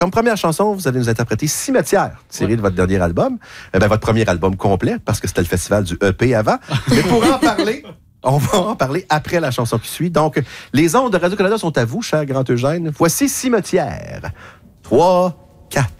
Comme première chanson, vous allez nous interpréter Cimetière, tiré de votre dernier album. Votre premier album complet, parce que c'était le festival du EP avant. Mais pour en parler, on va en parler après la chanson qui suit. Donc, les ondes de Radio-Canada sont à vous, cher Grand Eugène. Voici Cimetière. 3, 4.